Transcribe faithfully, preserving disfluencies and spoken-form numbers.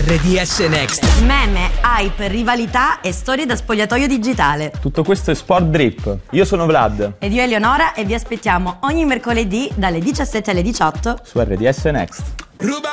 R D S Next. Meme, hype, rivalità e storie da spogliatoio digitale. Tutto questo è Sport Drip. Io sono Vlad. Ed io Eleonora e vi aspettiamo ogni mercoledì dalle diciassette alle diciotto su R D S Next. Ruba